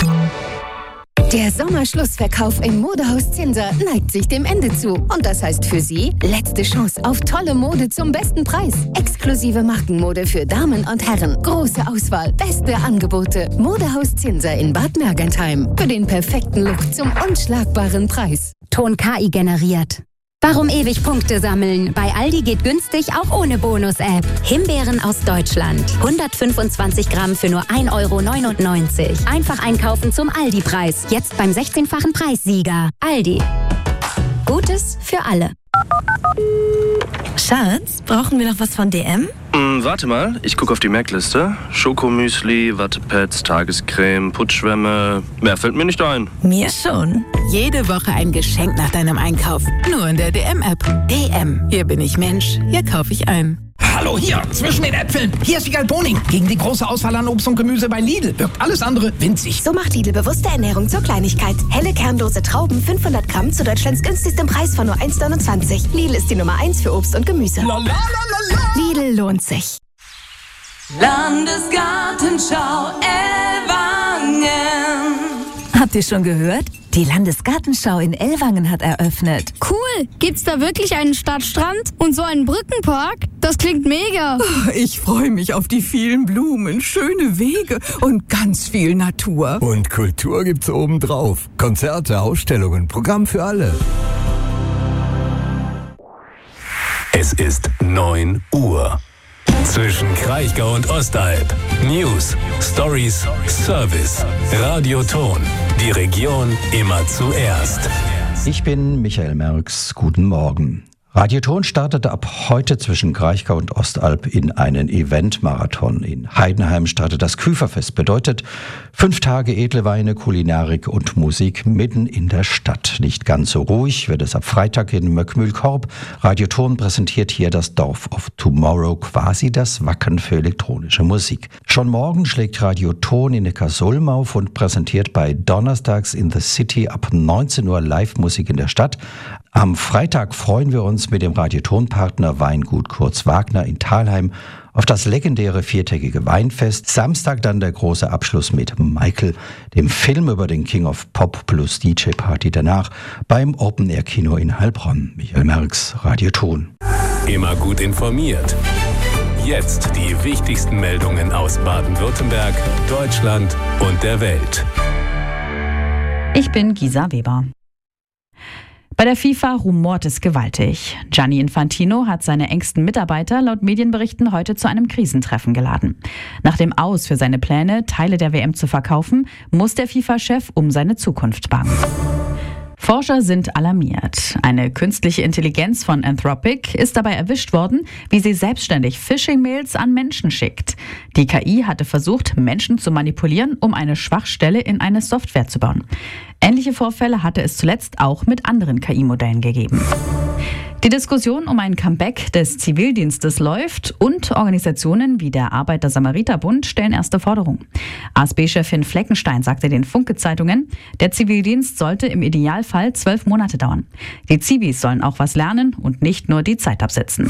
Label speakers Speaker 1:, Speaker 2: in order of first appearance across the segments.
Speaker 1: Der Sommerschlussverkauf im Modehaus Zinser neigt sich dem Ende zu. Und das heißt für Sie, letzte Chance auf tolle Mode zum besten Preis. Exklusive Markenmode für Damen und Herren. Große Auswahl, beste Angebote. Modehaus Zinser in Bad Mergentheim. Für den perfekten Look zum unschlagbaren Preis.
Speaker 2: Ton KI generiert. Warum ewig Punkte sammeln? Bei Aldi geht günstig auch ohne Bonus-App. Himbeeren aus Deutschland. 125 Gramm für nur 1,99 €. Einfach einkaufen zum Aldi-Preis. Jetzt beim 16-fachen Preissieger. Aldi. Gutes für alle.
Speaker 3: Schatz, brauchen wir noch was von DM?
Speaker 4: Warte mal, ich gucke auf die Merkliste. Schokomüsli, Wattepads, Tagescreme, Putzschwämme. Mehr fällt mir nicht ein.
Speaker 3: Mir schon.
Speaker 5: Jede Woche ein Geschenk nach deinem Einkauf. Nur in der DM-App. DM. Hier bin ich Mensch. Hier kaufe ich ein.
Speaker 6: Hallo, hier, zwischen den Äpfeln. Hier ist Wiegald Boning. Gegen die große Auswahl an Obst und Gemüse bei Lidl wirkt alles andere winzig.
Speaker 7: So macht Lidl bewusste Ernährung zur Kleinigkeit. Helle kernlose Trauben, 500 Gramm zu Deutschlands günstigstem Preis von nur 1,29 €. Lidl ist die Nummer 1 für Obst und Gemüse. Lidl lohnt sich.
Speaker 8: Landesgartenschau Ellwangen.
Speaker 3: Habt ihr schon gehört? Die Landesgartenschau in Ellwangen hat eröffnet.
Speaker 9: Cool! Gibt's da wirklich einen Stadtstrand und so einen Brückenpark? Das klingt mega!
Speaker 10: Ich freue mich auf die vielen Blumen, schöne Wege und ganz viel Natur.
Speaker 11: Und Kultur gibt's obendrauf. Konzerte, Ausstellungen, Programm für alle.
Speaker 12: Es ist 9 Uhr. Zwischen Kraichgau und Ostalb. News, Stories, Service. Radio Ton. Die Region immer zuerst.
Speaker 13: Ich bin Michael Merx. Guten Morgen. Radio Ton startete ab heute zwischen Kraichgau und Ostalb in einen Eventmarathon. In Heidenheim startet das Küferfest. Bedeutet 5 Tage edle Weine, Kulinarik und Musik mitten in der Stadt. Nicht ganz so ruhig wird es ab Freitag in Möckmühlkorb. Radio Ton präsentiert hier das Dorf of Tomorrow, quasi das Wacken für elektronische Musik. Schon morgen schlägt Radio Ton in Neckarsulm auf und präsentiert bei Donnerstags in the City ab 19 Uhr Live-Musik in der Stadt. Am Freitag freuen wir uns mit dem Radioton-Partner Weingut Kurz Wagner in Thalheim auf das legendäre 4-tägige Weinfest. Samstag dann der große Abschluss mit Michael, dem Film über den King of Pop plus DJ-Party danach beim Open-Air-Kino in Heilbronn. Michael Merx, Radioton.
Speaker 12: Immer gut informiert. Jetzt die wichtigsten Meldungen aus Baden-Württemberg, Deutschland und der Welt.
Speaker 14: Ich bin Gisa Weber. Bei der FIFA rumort es gewaltig. Gianni Infantino hat seine engsten Mitarbeiter laut Medienberichten heute zu einem Krisentreffen geladen. Nach dem Aus für seine Pläne, Teile der WM zu verkaufen, muss der FIFA-Chef um seine Zukunft bangen. Forscher sind alarmiert. Eine künstliche Intelligenz von Anthropic ist dabei erwischt worden, wie sie selbstständig Phishing-Mails an Menschen schickt. Die KI hatte versucht, Menschen zu manipulieren, um eine Schwachstelle in eine Software zu bauen. Ähnliche Vorfälle hatte es zuletzt auch mit anderen KI-Modellen gegeben. Die Diskussion um ein Comeback des Zivildienstes läuft und Organisationen wie der Arbeiter-Samariter-Bund stellen erste Forderungen. ASB-Chefin Fleckenstein sagte den Funke-Zeitungen, der Zivildienst sollte im Idealfall 12 Monate dauern. Die Zivis sollen auch was lernen und nicht nur die Zeit absitzen.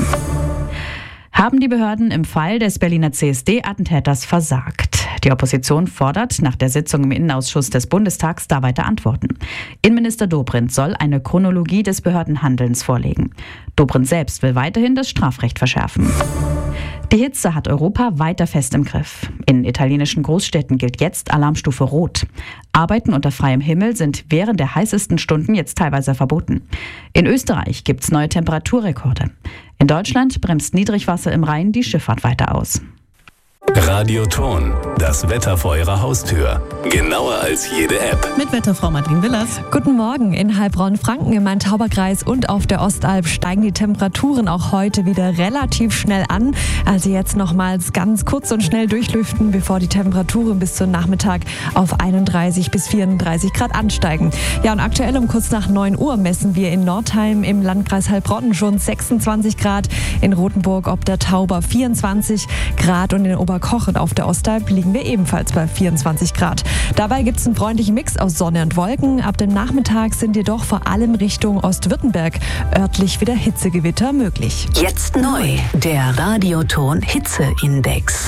Speaker 14: Haben die Behörden im Fall des Berliner CSD-Attentäters versagt? Die Opposition fordert nach der Sitzung im Innenausschuss des Bundestags da weiter Antworten. Innenminister Dobrindt soll eine Chronologie des Behördenhandelns vorlegen. Dobrindt selbst will weiterhin das Strafrecht verschärfen. Die Hitze hat Europa weiter fest im Griff. In italienischen Großstädten gilt jetzt Alarmstufe Rot. Arbeiten unter freiem Himmel sind während der heißesten Stunden jetzt teilweise verboten. In Österreich gibt es neue Temperaturrekorde. In Deutschland bremst Niedrigwasser im Rhein die Schifffahrt weiter aus.
Speaker 12: Radio Ton, das Wetter vor Ihrer Haustür. Genauer als jede App.
Speaker 15: Mit Wetterfrau Martin Willers.
Speaker 16: Guten Morgen. In Heilbronn-Franken im Main-Tauber-Kreis und auf der Ostalb steigen die Temperaturen auch heute wieder relativ schnell an. Also jetzt nochmals ganz kurz und schnell durchlüften, bevor die Temperaturen bis zum Nachmittag auf 31 bis 34 Grad ansteigen. Ja, und aktuell um kurz nach 9 Uhr messen wir in Nordheim im Landkreis Heilbronn schon 26 Grad. In Rothenburg ob der Tauber 24 Grad und in Oberkochen auf der Ostalb liegen wir ebenfalls bei 24 Grad. Dabei gibt es einen freundlichen Mix aus Sonne und Wolken. Ab dem Nachmittag sind jedoch vor allem Richtung Ostwürttemberg örtlich wieder Hitzegewitter möglich.
Speaker 17: Jetzt neu, der Radioton Hitzeindex.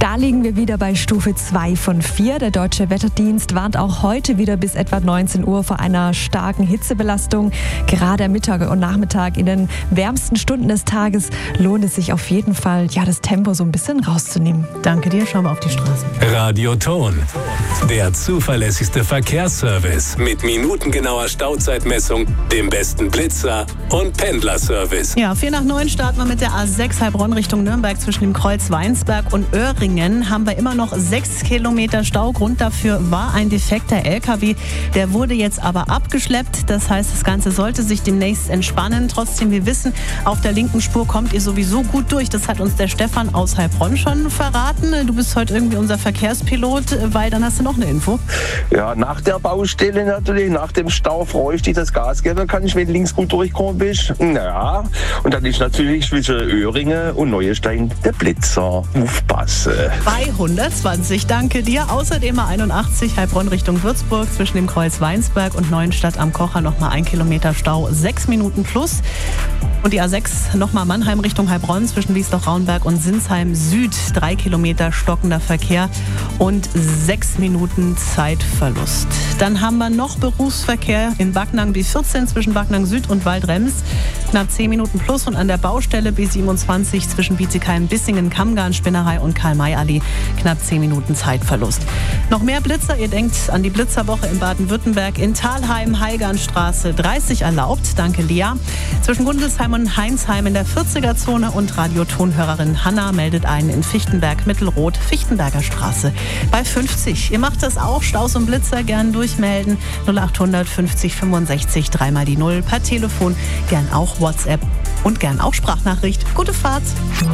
Speaker 16: Da liegen wir wieder bei Stufe 2 von 4. Der Deutsche Wetterdienst warnt auch heute wieder bis etwa 19 Uhr vor einer starken Hitzebelastung. Gerade am Mittag und Nachmittag in den wärmsten Stunden des Tages lohnt es sich auf jeden Fall, das Tempo so ein bisschen rauszunehmen.
Speaker 15: Danke dir, schauen wir auf die Straßen.
Speaker 12: Radio Ton, der zuverlässigste Verkehrsservice mit minutengenauer Stauzeitmessung, dem besten Blitzer und Pendlerservice.
Speaker 15: Ja, 8:45 starten wir mit der A6 Heilbronn Richtung Nürnberg. Zwischen dem Kreuz Weinsberg und Öhringen haben wir immer noch 6 Kilometer Stau. Grund dafür war ein defekter LKW. Der wurde jetzt aber abgeschleppt. Das heißt, das Ganze sollte sich demnächst entspannen. Trotzdem, wir wissen, auf der linken Spur kommt ihr sowieso gut durch. Das hat uns der Stefan aus Heilbronn schon verraten. Du bist heute irgendwie unser Verkehrspilot, weil dann hast du noch eine Info.
Speaker 17: Ja, nach der Baustelle natürlich, nach dem Stau freue ich dich das Gas geben, dann kann ich, wenn links gut durchkommen bist. Ja, und dann ist natürlich zwischen Öhringen und Neuestein der Blitzer. Aufpassen.
Speaker 15: Bei 120, danke dir. Außerdem A81 Heilbronn Richtung Würzburg zwischen dem Kreuz Weinsberg und Neuenstadt am Kocher nochmal 1 Kilometer Stau, 6 Minuten plus. Und die A6 nochmal Mannheim Richtung Heilbronn zwischen Wiesloch-Raunberg und Sinsheim Süd. 3 Kilometer stockender Verkehr und 6 Minuten Zeitverlust. Dann haben wir noch Berufsverkehr in Backnang B14 zwischen Backnang Süd und Waldrems. Knapp 10 Minuten plus und an der Baustelle B27 zwischen Bietigheim, Bissingen, Kammgarn, Spinnerei und Karl-May-Allee. Knapp 10 Minuten Zeitverlust. Noch mehr Blitzer. Ihr denkt an die Blitzerwoche in Baden-Württemberg. In Thalheim, Heilgarnstraße 30 erlaubt. Danke, Lea. Zwischen Gundelsheim und Heinsheim in der 40er-Zone und Radiotonhörerin Hanna meldet einen in Fichtenberg, Mittelrot, Fichtenberger Straße bei 50. Ihr macht das auch. Staus und Blitzer gern durchmelden. 0800 50 65 3 die 0 per Telefon. Gern auch WhatsApp und gern auch Sprachnachricht. Gute Fahrt.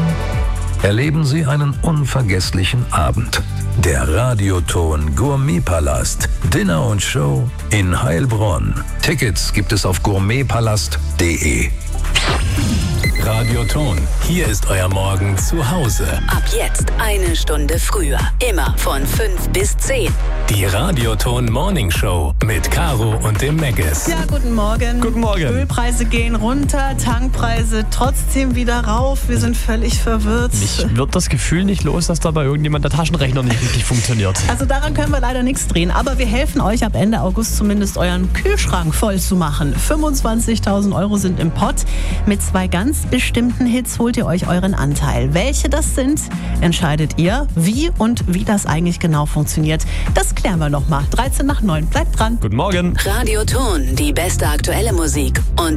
Speaker 18: Erleben Sie einen unvergesslichen Abend. Der Radioton Gourmetpalast. Dinner und Show in Heilbronn. Tickets gibt es auf gourmetpalast.de.
Speaker 12: Radioton, hier ist euer Morgen zu Hause.
Speaker 19: Ab jetzt 1 Stunde früher. Immer von 5 bis 10.
Speaker 12: Die Radioton Morning Show mit Caro und dem Meggis.
Speaker 15: Ja, guten Morgen.
Speaker 20: Guten Morgen.
Speaker 15: Ölpreise gehen runter, Tankpreise trotzdem wieder rauf. Wir sind völlig verwirrt.
Speaker 20: Mich wird das Gefühl nicht los, dass da bei irgendjemand der Taschenrechner nicht richtig funktioniert.
Speaker 15: Also daran können wir leider nichts drehen. Aber wir helfen euch ab Ende August zumindest euren Kühlschrank voll zu machen. 25.000 € sind im Pott. Mit 2 ganz bestimmten Hits holt ihr euch euren Anteil. Welche das sind, entscheidet ihr. Wie das eigentlich genau funktioniert, das klären wir nochmal. 8:13. Bleibt dran.
Speaker 20: Guten Morgen.
Speaker 19: Radioton, die beste aktuelle Musik und